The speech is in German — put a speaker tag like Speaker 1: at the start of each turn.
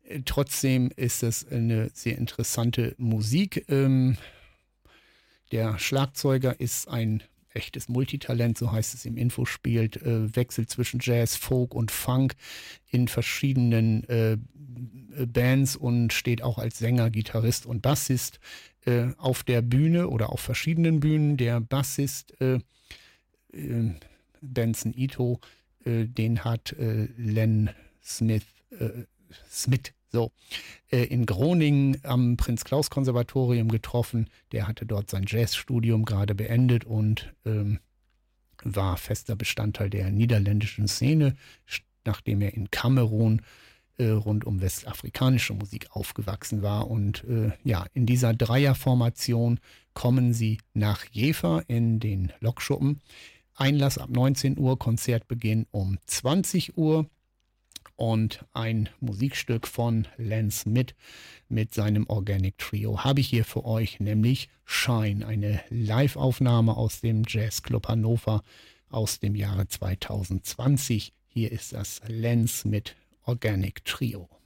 Speaker 1: Trotzdem ist es eine sehr interessante Musik. Der Schlagzeuger ist ein echtes Multitalent, so heißt es im Info, spielt wechselt zwischen Jazz, Folk und Funk in verschiedenen Bands und steht auch als Sänger, Gitarrist und Bassist auf der Bühne oder auf verschiedenen Bühnen. Der Bassist Benson Ito, den hat Len Smith in Groningen am Prinz-Claus-Konservatorium getroffen. Der hatte dort sein Jazzstudium gerade beendet und war fester Bestandteil der niederländischen Szene, nachdem er in Kamerun rund um westafrikanische Musik aufgewachsen war. Und in dieser Dreierformation kommen sie nach Jever in den Lokschuppen. Einlass ab 19 Uhr, Konzertbeginn um 20 Uhr. Und ein Musikstück von Len Smith mit seinem Organic Trio habe ich hier für euch, nämlich Shine, eine Live-Aufnahme aus dem Jazzclub Hannover aus dem Jahre 2020. Hier ist das Len Smith Organic Trio.